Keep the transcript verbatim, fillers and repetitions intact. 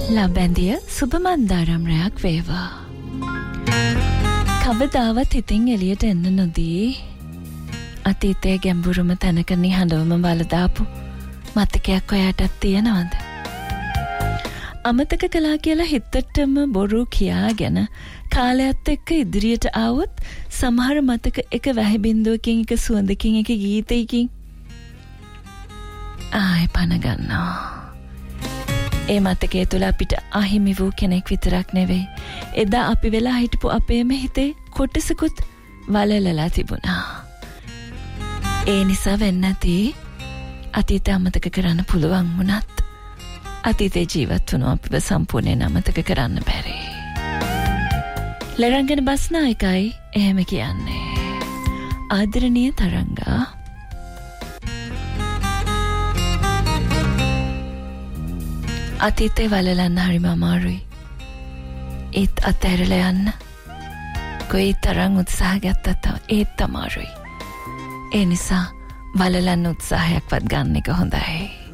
ලබැඳිය සුබ මන්දාරම් රැයක් වේවා. කවදාවත් හිතින් එළියට එන්න නොදී අතීතයේ ගැඹුරුම තැනක නිහඬවම වලදාපු මතකයක් ඔයාටත් තියෙනවද? අමතක කළා කියලා හිතටම බොරු කියාගෙන කාලයත් එක්ක ඉදිරියට ආවොත් සමහර මතක එක වැහි බින්දුවකින් එක සුවඳකින් එක ගීතයකින් ආයි පණ ගන්නවා. ඒ මතකයේ තුල අපිට අහිමි වූ කෙනෙක් විතරක් නෙවෙයි එදා අපි වෙලා හිටපු අපේම හිතේ කොටසකුත් වලලලා තිබුණා. ඒ නිසා වෙන්නේ නැති අතීතය අමතක කරන්න පුළුවන් වුණත් අතීතේ ජීවත් වුණු අපිව සම්පූර්ණයෙන් අමතක කරන්න බැරි. ලරංගන බස්නායකයි එහෙම කියන්නේ. ආදරණීය තරංගා අතීතේ වලලන්න හරිම අමාරුයි. ඒත් අතහැරලා යන්න කොයි තරම් උත්සාහ ගත්තත් ඒත් අමාරුයි. ඒ නිසා වලලන්න උත්සාහයක්වත් ගන්න එක හොඳයි.